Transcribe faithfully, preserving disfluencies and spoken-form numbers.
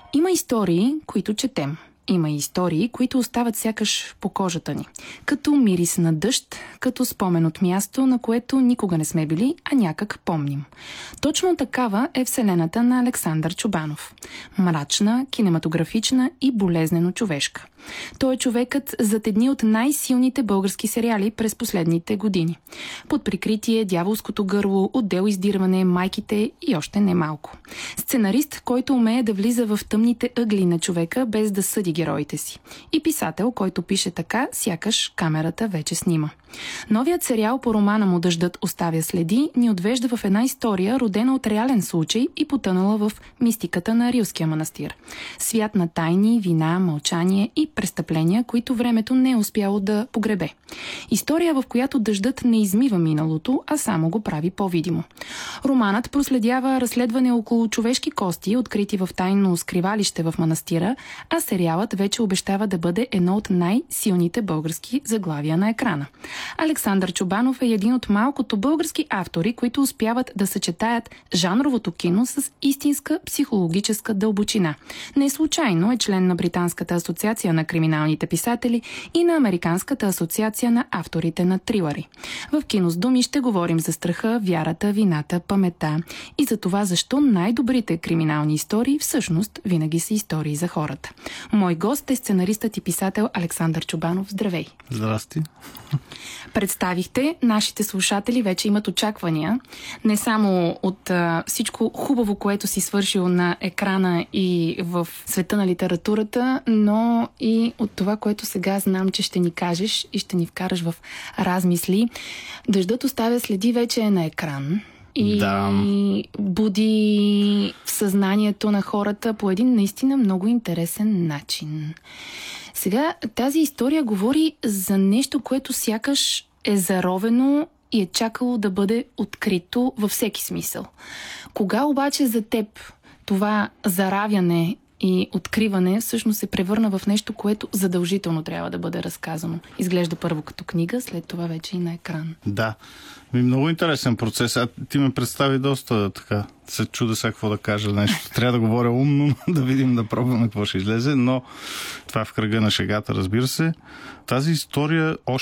Има истории, които четем. Има и истории, които остават сякаш по кожата ни. Като мирис на дъжд, като спомен от място, на което никога не сме били, а някак помним. Точно такава е вселената на Александър Чобанов. Мрачна, кинематографична и болезнено човешка. Той е човекът зад едни от най-силните български сериали през последните години. Под прикритие, Дяволското гърло, Отдел издирване, Майките и още немалко. Сценарист, който умее да влиза в тъмните ъгли на човека, без да съди героите си. И писател, който пише така, сякаш камерата вече снима. Новият сериал по романа му "Дъждът оставя следи" ни отвежда в една история, родена от реален случай и потънала в мистиката на Рилския манастир. Свят на тайни, вина, мълчание и престъпления, които времето не е успяло да погребе. История, в която дъждът не измива миналото, а само го прави по-видимо. Романът проследява разследване около човешки кости, открити в тайно скривалище в манастира, а сериалът вече обещава да бъде едно от най-силните български заглавия на екрана. Александър Чобанов е един от малкото български автори, които успяват да съчетаят жанровото кино с истинска психологическа дълбочина. Не случайно е член на Британската асоциация на криминалните писатели и на Американската асоциация на авторите на трилъри. В Кино с думи ще говорим за страха, вярата, вината, паметта и за това защо най-добрите криминални истории всъщност винаги са истории за хората. Мой гост е сценаристът и писател Александър Чобанов. Здравей! Здрасти! Представихте, нашите слушатели вече имат очаквания, не само от а, всичко хубаво, което си свършил на екрана и в света на литературата, но и от това, което сега знам, че ще ни кажеш и ще ни вкараш в размисли. "Дъждът оставя следи" вече е на екран и да. буди в съзнанието на хората по един наистина много интересен начин. Сега тази история говори за нещо, което сякаш е заровено и е чакало да бъде открито във всеки смисъл. Кога обаче за теб това заравяне и откриване всъщност се превърна в нещо, което задължително трябва да бъде разказано? Изглежда първо като книга, след това вече и на екран. Да. Ми, много интересен процес. А ти ме представи доста така. Се чуда сега какво да кажа нещо. Трябва да говоря умно, да видим, да пробваме какво ще излезе, но това е в кръга на шегата, разбира се. Тази история още